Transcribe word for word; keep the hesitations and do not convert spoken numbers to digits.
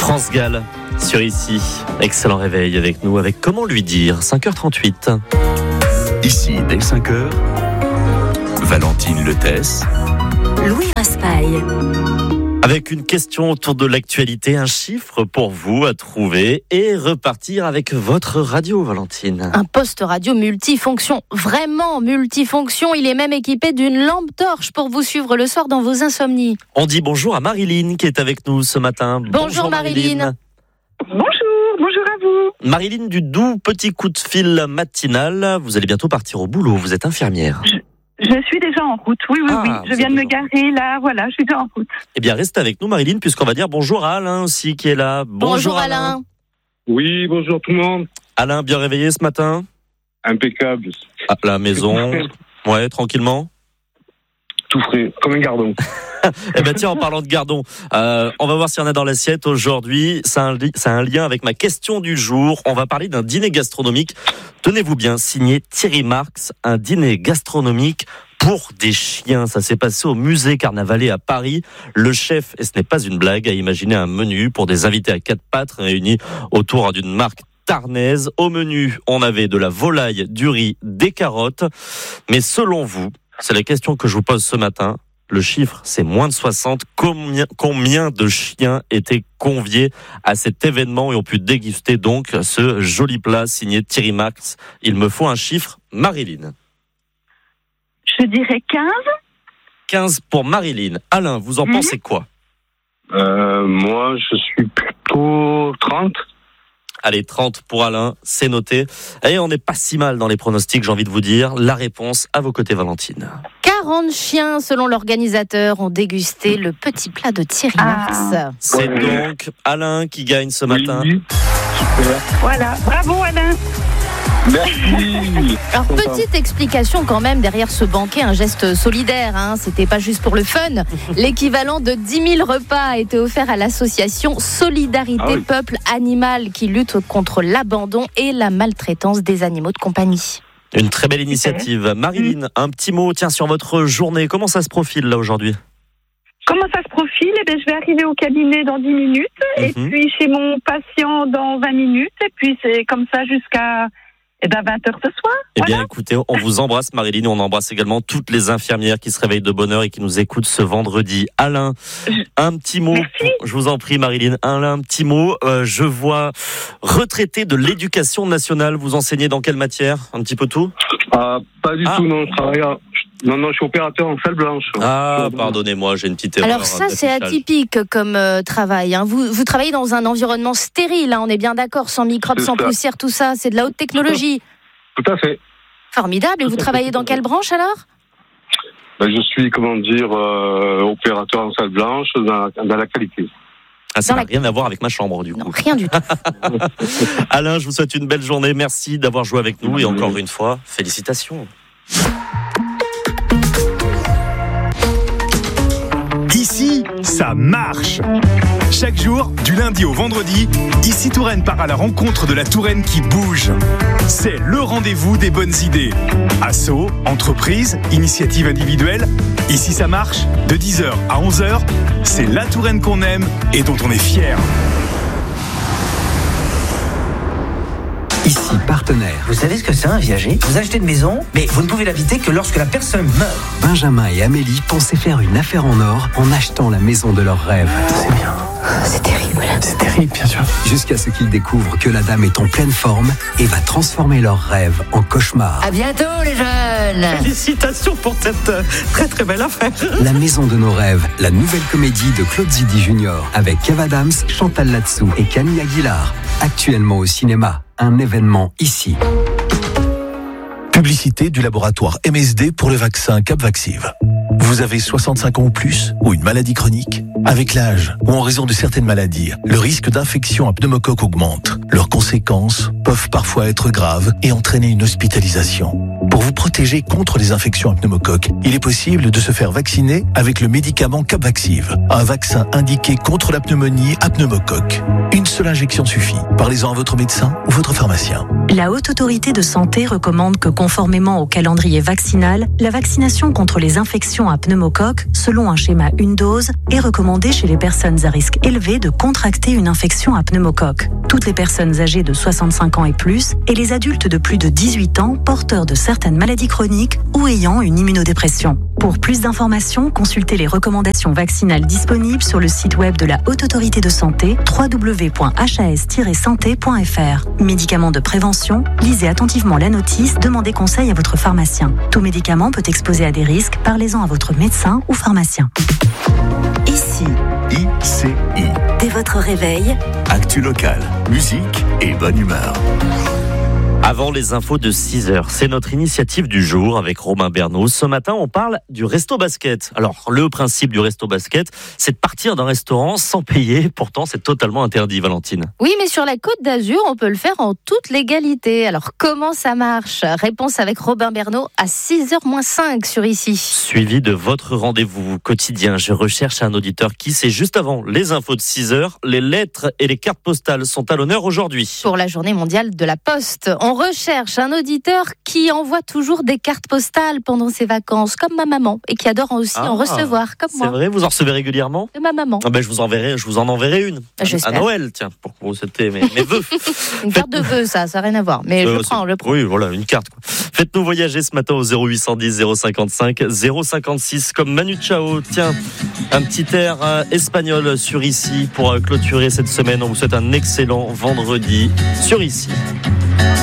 France Gall sur Ici. Excellent réveil avec nous, avec Comment lui dire, cinq heures trente-huit. Ici, dès cinq heures, Valentine Letès, Louis Raspail. Avec une question autour de l'actualité, un chiffre pour vous à trouver et repartir avec votre radio, Valentine. Un poste radio multifonction, vraiment multifonction. Il est même équipé d'une lampe torche pour vous suivre le soir dans vos insomnies. On dit bonjour à Marilyn qui est avec nous ce matin. Bonjour, bonjour Marilyn. Marilyn. Bonjour, bonjour à vous. Marilyn, du doux petit coup de fil matinal. Vous allez bientôt partir au boulot, vous êtes infirmière. Je... Je suis déjà en route, oui, oui, ah, oui. Je viens de me garer, là, voilà, je suis déjà en route. Eh bien, restez avec nous, Marilyn, puisqu'on va dire bonjour à Alain aussi, qui est là. Bonjour, bonjour Alain. Alain. Oui, bonjour tout le monde. Alain, bien réveillé ce matin ? Impeccable. À la maison, ouais, tranquillement ? Tout frais, comme un gardon. Eh bien, tiens, en parlant de gardon, euh, on va voir s'il y en a dans l'assiette aujourd'hui. Ça a, un li- ça a un lien avec ma question du jour. On va parler d'un dîner gastronomique. Tenez-vous bien, signé Thierry Marx, un dîner gastronomique pour des chiens. Ça s'est passé au musée Carnavalet à Paris. Le chef, et ce n'est pas une blague, a imaginé un menu pour des invités à quatre pattes réunis autour d'une marque tarnaise. Au menu, on avait de la volaille, du riz, des carottes. Mais selon vous, c'est la question que je vous pose ce matin. Le chiffre, c'est moins de soixante. Combien, combien de chiens étaient conviés à cet événement et ont pu déguster donc ce joli plat signé Thierry Marx? Il me faut un chiffre, Marilyn. Je dirais quinze. quinze pour Marilyn. Alain, vous en mmh. pensez quoi? euh, Moi, je suis plutôt trente. Allez, trente pour Alain, c'est noté. Et on n'est pas si mal dans les pronostics, j'ai envie de vous dire. La réponse à vos côtés, Valentine. quarante chiens, selon l'organisateur, ont dégusté le petit plat de Thierry Marx. Ah. C'est ouais. donc Alain qui gagne ce matin. Oui. Super. Voilà, bravo Alain. Merci. Alors, petite explication quand même derrière ce banquet, un geste solidaire, hein, c'était pas juste pour le fun. L'équivalent de dix mille repas a été offert à l'association Solidarité ah oui. Peuple Animal qui lutte contre l'abandon et la maltraitance des animaux de compagnie. Une très belle initiative. Marilyn, un petit mot tiens, sur votre journée. Comment ça se profile là aujourd'hui ? Comment ça se profile ? Eh bien, je vais arriver au cabinet dans dix minutes mm-hmm. et puis chez mon patient dans vingt minutes et puis c'est comme ça jusqu'à eh ben vingt heures ce soir. Eh voilà. bien, écoutez, on vous embrasse, Marilyn. On embrasse également toutes les infirmières qui se réveillent de bonne heure et qui nous écoutent ce vendredi. Alain, un petit mot. Merci. Je vous en prie, Marilyn. Alain, un petit mot. Euh, je vois retraité de l'éducation nationale. Vous enseignez dans quelle matière ? Un petit peu tout ? Ah, pas du ah. tout, non. Je travaille à... Non, non, je suis opérateur en salle blanche. Ah, pardonnez-moi, j'ai une petite erreur. Alors ça, c'est atypique comme euh, travail. Hein. Vous, vous travaillez dans un environnement stérile, hein, on est bien d'accord, sans microbes, c'est sans ça. poussière, tout ça. C'est de la haute technologie. Tout à fait. Formidable. Et tout vous travaillez dans quelle branche alors ? Ben, je suis, comment dire, euh, opérateur en salle blanche dans, dans la qualité. Ah, ça dans n'a la... rien à voir avec ma chambre, du coup. Non, rien du tout. Alain, je vous souhaite une belle journée. Merci d'avoir joué avec nous. Et encore une fois, félicitations. Ici, ça marche. Chaque jour, du lundi au vendredi, Ici Touraine part à la rencontre de la Touraine qui bouge. C'est le rendez-vous des bonnes idées. Assos, entreprises, initiatives individuelles. Ici, ça marche. De dix heures à onze heures, c'est la Touraine qu'on aime et dont on est fier. Ici, partenaire. Vous savez ce que c'est un viager ? Vous achetez une maison, mais vous ne pouvez l'habiter que lorsque la personne meurt. Benjamin et Amélie pensaient faire une affaire en or en achetant la maison de leurs rêves. C'est bien. C'est terrible. C'est terrible, bien sûr. Jusqu'à ce qu'ils découvrent que la dame est en pleine forme et va transformer leurs rêves en cauchemar. À bientôt, les jeunes. Félicitations pour cette très très belle affaire. La maison de nos rêves, la nouvelle comédie de Claude Zidi Junior avec Kev Adams, Chantal Latsou et Camille Aguilar. Actuellement au cinéma. Un événement ici. Publicité du laboratoire M S D pour le vaccin Capvaxive. Vous avez soixante-cinq ans ou plus ou une maladie chronique ? Avec l'âge ou en raison de certaines maladies, le risque d'infection à pneumocoque augmente. Leurs conséquences peuvent parfois être graves et entraîner une hospitalisation. Pour vous protéger contre les infections à pneumocoque, il est possible de se faire vacciner avec le médicament Capvaxive, un vaccin indiqué contre la pneumonie à pneumocoque. Une seule injection suffit. Parlez-en à votre médecin ou votre pharmacien. La Haute Autorité de Santé recommande que, conformément au calendrier vaccinal, la vaccination contre les infections à pneumocoque, selon un schéma une dose, est recommandée chez les personnes à risque élevé de contracter une infection à pneumocoque. Toutes les personnes âgées de soixante-cinq ans et plus et les adultes de plus de dix-huit ans porteurs de certaines maladies chroniques ou ayant une immunodépression. Pour plus d'informations, consultez les recommandations vaccinales disponibles sur le site web de la Haute Autorité de Santé w w w point h a s tiret santé point f r. Médicaments de prévention, lisez attentivement la notice, demandez conseil à votre pharmacien. Tout médicament peut exposer à des risques, parlez-en à votre médecin ou pharmacien. Ici, I C I. dès votre réveil, Actu locale, musique et bonne humeur. Avant les infos de six heures, c'est notre initiative du jour avec Romain Bernaud. Ce matin, on parle du resto basket. Alors, le principe du resto basket, c'est de partir d'un restaurant sans payer. Pourtant, c'est totalement interdit, Valentine. Oui, mais sur la Côte d'Azur, on peut le faire en toute légalité. Alors, comment ça marche ? Réponse avec Robin Bernaud à six heures moins cinq sur Ici. Suivi de votre rendez-vous quotidien. Je recherche un auditeur qui, c'est juste avant les infos de six heures. Les lettres et les cartes postales sont à l'honneur aujourd'hui. Pour la journée mondiale de la Poste, on recherche un auditeur qui envoie toujours des cartes postales pendant ses vacances, comme ma maman, et qui adore aussi ah, en recevoir, comme moi. C'est vrai, vous en recevez régulièrement ? De ma maman. Ah ben, je vous enverrai, je vous en enverrai une. J'espère. À Noël, tiens, pour que vous c'était mes, mes vœux. Une carte de vœux, ça, ça n'a rien à voir. Mais euh, je prends, je prends. Oui, voilà, une carte, quoi. Faites-nous voyager ce matin au zéro huit cent dix zéro cinquante-cinq zéro cinquante-six, comme Manu Chao. Tiens, un petit air euh, espagnol sur Ici pour euh, clôturer cette semaine. On vous souhaite un excellent vendredi sur Ici.